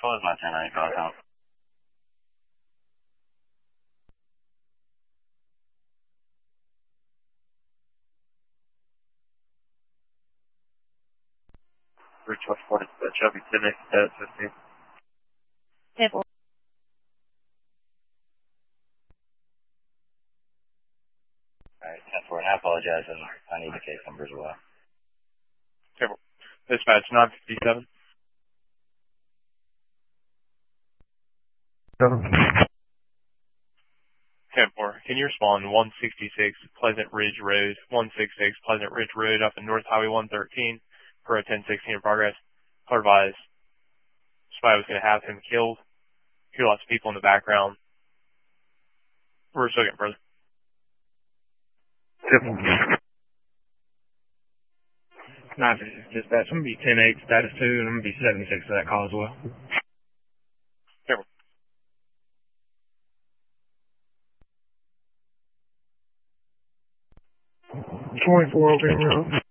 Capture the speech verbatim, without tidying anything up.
What was my ten eight call count? Bridge one forty, Chevy ten eight, status fifteen. Table. Alright, ten four, and I apologize, and I need the case number as well. Table. Dispatch nine fifty-seven. ten four, can you respond one sixty-six Pleasant Ridge Road, one sixty-six Pleasant Ridge Road up in North Highway one thirteen for a ten sixteen in progress? Call advised. Somebody was going to have him killed. Hear lots of people in the background. We're still getting further. nine fifty-six dispatch. I'm going to be ten eight status two, and I'm going to be seventy-six for that call as well. Careful. twenty-four over here.